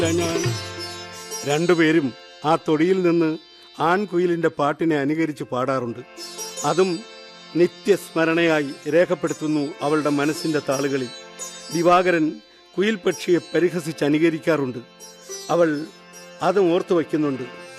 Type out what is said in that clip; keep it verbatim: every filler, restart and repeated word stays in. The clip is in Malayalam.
ഞാൻ രണ്ടുപേരും ആ തൊടിയിൽ നിന്ന് ആൺകുയിലിൻ്റെ പാട്ടിനെ അനുകരിച്ച് പാടാറുണ്ട്. അതും നിത്യസ്മരണയായി രേഖപ്പെടുത്തുന്നു അവളുടെ മനസ്സിൻ്റെ താളുകളിൽ. ദിവാകരൻ കുയിൽ പക്ഷിയെ പരിഹസിച്ച് അനുകരിക്കാറുണ്ട്. അവൾ അതും ഓർത്തു വയ്ക്കുന്നുണ്ട്.